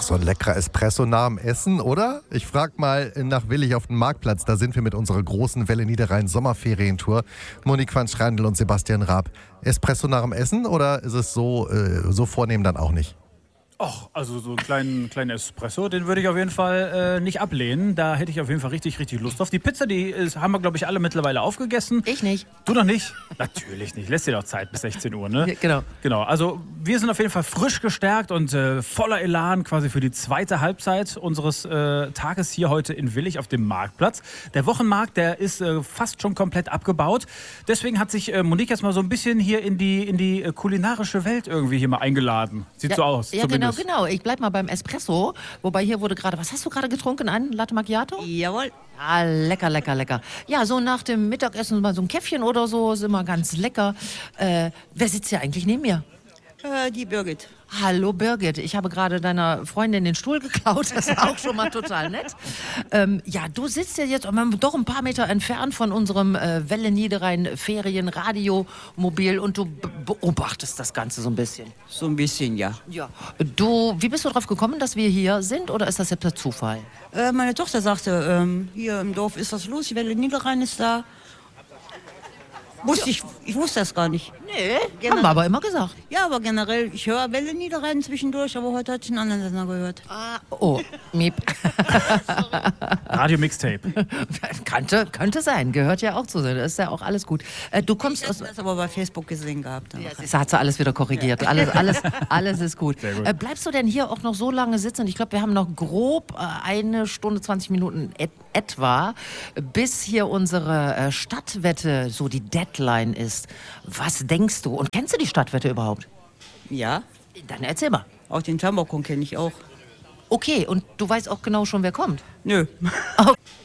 so ein leckerer Espresso nach dem Essen, oder? Ich frag mal nach Willig auf dem Marktplatz. Da sind wir mit unserer großen Welle Niederrhein Sommerferientour. Monique van Schrandl und Sebastian Raab. Espresso nach dem Essen oder ist es so vornehm dann auch nicht? Och, also so einen kleinen Espresso, den würde ich auf jeden Fall nicht ablehnen. Da hätte ich auf jeden Fall richtig Lust drauf. Die Pizza, haben wir, glaube ich, alle mittlerweile aufgegessen. Ich nicht. Du noch nicht? Natürlich nicht. Lässt dir doch Zeit bis 16 Uhr, ne? Ja, genau. Also wir sind auf jeden Fall frisch gestärkt und voller Elan quasi für die zweite Halbzeit unseres Tages hier heute in Willig auf dem Marktplatz. Der Wochenmarkt, der ist fast schon komplett abgebaut. Deswegen hat sich Monique jetzt mal so ein bisschen hier in die kulinarische Welt irgendwie hier mal eingeladen. Sieht so aus. Ja, genau. Ich bleib mal beim Espresso. Wobei hier wurde gerade, was hast du gerade getrunken? Ein Latte Macchiato? Jawohl. Ah, lecker. Ja, so nach dem Mittagessen mal so ein Käffchen oder so, ist immer ganz lecker. Wer sitzt hier eigentlich neben mir? Die Birgit. Hallo Birgit, ich habe gerade deiner Freundin den Stuhl geklaut, das war auch schon mal total nett. Ja, du sitzt ja jetzt doch ein paar Meter entfernt von unserem Welle Niederrhein Ferienradiomobil und du beobachtest das Ganze so ein bisschen. So ein bisschen, ja. Ja. Wie bist du darauf gekommen, dass wir hier sind oder ist das jetzt per Zufall? Meine Tochter sagte, hier im Dorf ist was los, die Welle Niederrhein ist da. Ich wusste das gar nicht. Nee, haben wir aber immer gesagt. Ja, aber generell, ich höre Welle Niederrhein zwischendurch, aber heute hatte ich einen anderen Sender gehört. Miep. Radio Mixtape. Könnte sein, gehört ja auch zu sein, das ist ja auch alles gut. Du kommst Ich habe das aber bei Facebook gesehen gehabt. Ja, das hat sie alles wieder korrigiert, alles ist gut. Gut. Bleibst du denn hier auch noch so lange sitzen? Ich glaube, wir haben noch grob 1 Stunde, 20 Minuten etwa, bis hier unsere Stadtwette so die Deadline ist. Was denkst du? Und kennst du die Stadtwette überhaupt? Ja, Dann erzähl mal. auch den Tambourkon kenne ich auch. Okay, und du weißt auch genau schon, wer kommt? Nö.